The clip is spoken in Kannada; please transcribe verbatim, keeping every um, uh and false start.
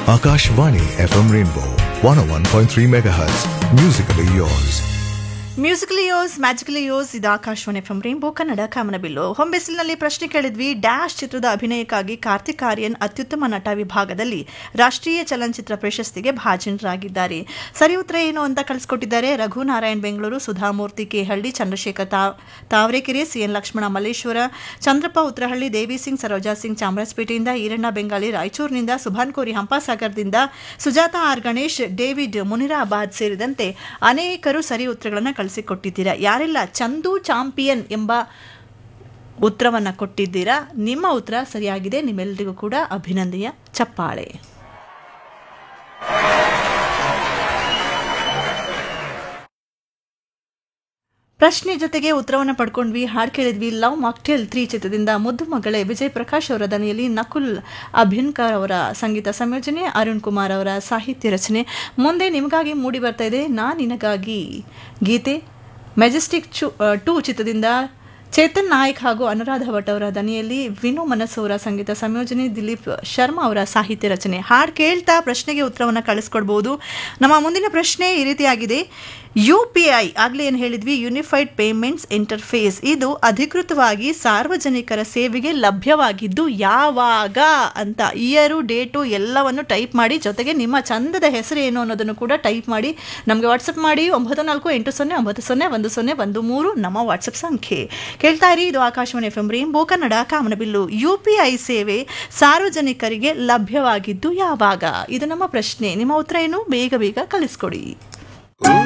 Akashvani F M Rainbow one oh one point three megahertz. Musically yours. Musically ಯೋಸ್ magically ಯೋಸ್ ಇದು Akashvani F M rainbow Kannada ಕಾಮನಬಿಲ್ಲು. ಹೊಂಬೆಸಿಲಿನಲ್ಲಿ ಪ್ರಶ್ನೆ ಕೇಳಿದ್ವಿ. ಡ್ಯಾಶ್ ಚಿತ್ರದ ಅಭಿನಯಕ್ಕಾಗಿ ಕಾರ್ತಿಕ್ ಆರ್ಯನ್ ಅತ್ಯುತ್ತಮ ನಟ ವಿಭಾಗದಲ್ಲಿ ರಾಷ್ಟ್ರೀಯ ಚಲನಚಿತ್ರ ಪ್ರಶಸ್ತಿಗೆ ಭಾಜನರಾಗಿದ್ದಾರೆ. ಸರಿ ಉತ್ತರ ಏನು ಅಂತ ಕಳಿಸ್ಕೊಟ್ಟಿದ್ದಾರೆ. ರಘುನಾರಾಯಣ್ ಬೆಂಗಳೂರು, ಸುಧಾಮೂರ್ತಿ ಕೇಹಳ್ಳಿ, ಚಂದ್ರಶೇಖರ್ ತಾವ್ ತಾವರೆಕೆರೆ, ಸಿಎನ್ ಲಕ್ಷ್ಮಣ ಮಲ್ಲೇಶ್ವರ, ಚಂದ್ರಪ್ಪ ಉತ್ರಹಳ್ಳಿ, ದೇವಿ ಸಿಂಗ್, ಸರೋಜಾ ಸಿಂಗ್ ಚಾಮರಾಜಪೇಟೆಯಿಂದ, ಈರಣ್ಣ ಬೆಂಗಾಳಿ ರಾಯಚೂರಿನಿಂದ, ಸುಭಾನ್ ಕೋರಿ ಹಂಪಾಸಾಗರದಿಂದ, ಸುಜಾತ ಆರ್ ಗಣೇಶ್, ಡೇವಿಡ್ ಮುನಿರಾಬಾದ್ ಸೇರಿದಂತೆ ಅನೇಕರು ಸರಿ ಉತ್ತರಗಳನ್ನು ಕಳಿಸಿಕೊಟ್ಟಿದ್ದೀರಾ. ಯಾರೆಲ್ಲ ಚಂದು ಚಾಂಪಿಯನ್ ಎಂಬ ಉತ್ತರವನ್ನು ಕೊಟ್ಟಿದ್ದೀರಾ, ನಿಮ್ಮ ಉತ್ತರ ಸರಿಯಾಗಿದೆ. ನಿಮ್ಮೆಲ್ಲರಿಗೂ ಕೂಡ ಅಭಿನಂದನೆಯ ಚಪ್ಪಾಳೆ. ಪ್ರಶ್ನೆ ಜೊತೆಗೆ ಉತ್ತರವನ್ನು ಪಡ್ಕೊಂಡ್ವಿ. ಹಾಡು ಕೇಳಿದ್ವಿ. ಲವ್ ಮಾಕ್ಟೇಲ್ ತ್ರೀ ಚಿತ್ರದಿಂದ ಮುದ್ದು ಮಗಳೇ ವಿಜಯ್ ಪ್ರಕಾಶ್ ಅವರ ದನಿಯಲ್ಲಿ, ನಕುಲ್ ಅಭಿನ್ಕರ್ ಅವರ ಸಂಗೀತ ಸಂಯೋಜನೆ, ಅರುಣ್ ಕುಮಾರ್ ಅವರ ಸಾಹಿತ್ಯ ರಚನೆ. ಮುಂದೆ ನಿಮಗಾಗಿ ಮೂಡಿ ಬರ್ತಾ ಇದೆ ನಾ ನಿನಗಾಗಿ ಗೀತೆ. ಮೆಜೆಸ್ಟಿಕ್ ಚು ಟೂ ಚಿತ್ರದಿಂದ ಚೇತನ್ ನಾಯಕ್ ಹಾಗೂ ಅನುರಾಧ ಭಟ್ ಅವರ ದನಿಯಲ್ಲಿ, ವಿನು ಮನಸ್ಸು ಅವರ ಸಂಗೀತ ಸಂಯೋಜನೆ, ದಿಲೀಪ್ ಶರ್ಮಾ ಅವರ ಸಾಹಿತ್ಯ ರಚನೆ. ಹಾಡು ಕೇಳ್ತಾ ಪ್ರಶ್ನೆಗೆ ಉತ್ತರವನ್ನು ಕಳಿಸ್ಕೊಡ್ಬೋದು. ನಮ್ಮ ಮುಂದಿನ ಪ್ರಶ್ನೆ ಈ ರೀತಿಯಾಗಿದೆ. ಯು ಪಿ ಐ ಆಗಲೇ ಏನು ಹೇಳಿದ್ವಿ, ಯೂನಿಫೈಡ್ ಪೇಮೆಂಟ್ಸ್ ಇಂಟರ್ಫೇಸ್, ಇದು ಅಧಿಕೃತವಾಗಿ ಸಾರ್ವಜನಿಕರ ಸೇವೆಗೆ ಲಭ್ಯವಾಗಿದ್ದು ಯಾವಾಗ ಅಂತ ಇಯರು ಡೇಟು ಎಲ್ಲವನ್ನು ಟೈಪ್ ಮಾಡಿ, ಜೊತೆಗೆ ನಿಮ್ಮ ಚಂದದ ಹೆಸರು ಏನು ಅನ್ನೋದನ್ನು ಕೂಡ ಟೈಪ್ ಮಾಡಿ ನಮಗೆ ವಾಟ್ಸಪ್ ಮಾಡಿ. ಒಂಬತ್ತು ನಾಲ್ಕು ಎಂಟು ಸೊನ್ನೆ ಒಂಬತ್ತು ಸೊನ್ನೆ ಒಂದು ಸೊನ್ನೆ ಒಂದು ಮೂರು ನಮ್ಮ ವಾಟ್ಸಪ್ ಸಂಖ್ಯೆ. ಕೇಳ್ತಾ ಇರಿ, ಇದು Akashvani F M rainbow Kannada Kamanabillu. U P I ಸೇವೆ ಸಾರ್ವಜನಿಕರಿಗೆ ಲಭ್ಯವಾಗಿದ್ದು ಯಾವಾಗ? ಇದು ನಮ್ಮ ಪ್ರಶ್ನೆ. ನಿಮ್ಮ ಉತ್ತರ ಏನು? ಬೇಗ ಬೇಗ ಕಳಿಸ್ಕೊಡಿ.